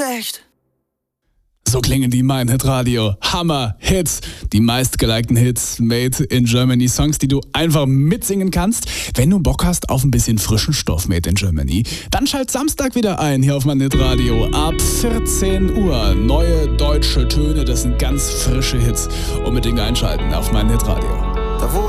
schlecht. So klingen die Mein Hit Radio. Hammer Hits. Die meistgelikten Hits made in Germany. Songs, die du einfach mitsingen kannst. Wenn du Bock hast auf ein bisschen frischen Stoff made in Germany, dann schalt Samstag wieder ein hier auf Mein Hit Radio. Ab 14 Uhr. Neue deutsche Töne, das sind ganz frische Hits. Unbedingt einschalten auf Mein Hit Radio. Da wo